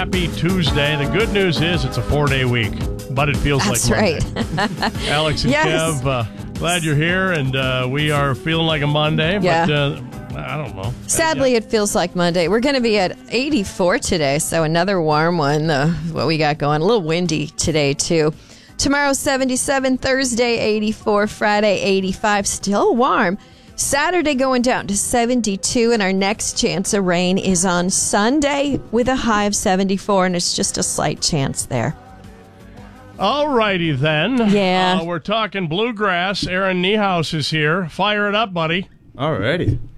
happy Tuesday. The good news is it's a 4-day week, but it feels That's like Monday. right. Alex and Yes. Kev, glad you're here, and we are feeling like a Monday, Yeah. but I don't know. Sadly, it feels like Monday. We're going to be at 84 today, so another warm one, what we got going. A little windy today, too. Tomorrow, 77, Thursday, 84, Friday, 85, still warm. Saturday going down to 72, and our next chance of rain is on Sunday with a high of 74, and it's just a slight chance there. All righty then. Yeah. We're talking bluegrass. Aaron Niehaus is here. Fire it up, buddy. Alrighty.